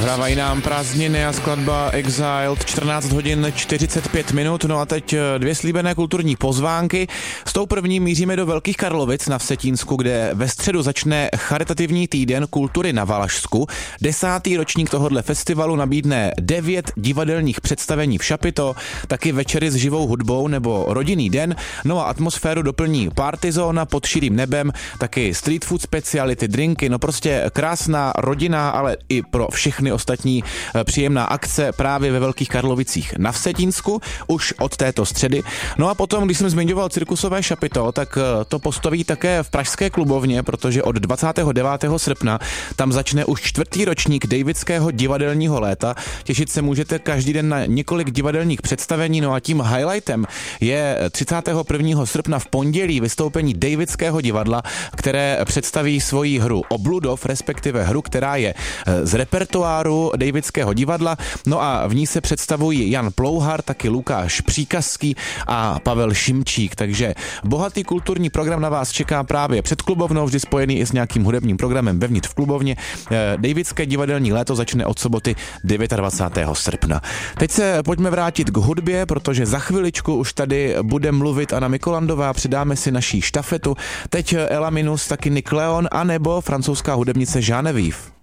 Nahrávají nám prázdniny a skladba Exiled, 14 hodin 45 minut, no a teď dvě slíbené kulturní pozvánky. S tou první míříme do Velkých Karlovic na Vsetínsku, kde ve středu začne charitativní týden kultury na Valašsku. 10. ročník tohohle festivalu nabídne 9 divadelních představení v šapito, taky večery s živou hudbou nebo rodinný den, no a atmosféru doplní party zóna pod širým nebem, taky street food speciality, drinky, no prostě krásná rodina, ale i pro všechny ostatní příjemná akce právě ve Velkých Karlovicích na Vsetínsku už od této středy. No a potom, když jsem zmiňoval cirkusové šapito, tak to postaví také v pražské klubovně, protože od 29. srpna tam začne už 4. ročník Davidského divadelního léta. Těšit se můžete každý den na několik divadelních představení, no a tím highlightem je 31. srpna v pondělí vystoupení Davidského divadla, které představí svoji hru Obludov, respektive hru, která je z repertoáru Davidského divadla, no a v ní se představují Jan Plouhar, taky Lukáš Příkazský a Pavel Šimčík, takže bohatý kulturní program na vás čeká právě před klubovnou, vždy spojený i s nějakým hudebním programem vevnitř v klubovně. Davidské divadelní léto začne od soboty 29. srpna. Teď se pojďme vrátit k hudbě, protože za chviličku už tady bude mluvit Anna Mikolandová, přidáme si naší štafetu. Teď Ela Minus, taky Nick Leon, anebo francouzská hudebnice Genevieve.